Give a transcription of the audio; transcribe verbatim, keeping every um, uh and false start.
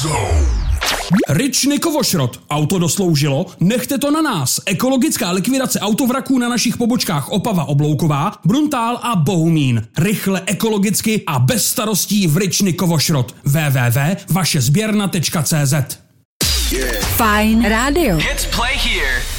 Ryčny kovošrot. Auto dosloužilo? Nechte to na nás. Ekologická likvidace autovraků na našich pobočkách Opava Oblouková, Bruntál a Bohumín. Rychle, ekologicky a bez starostí v Ryčny kovošrot. w w w tečka vaše sběrna tečka cé zet. Fajn rádio. Hits play here.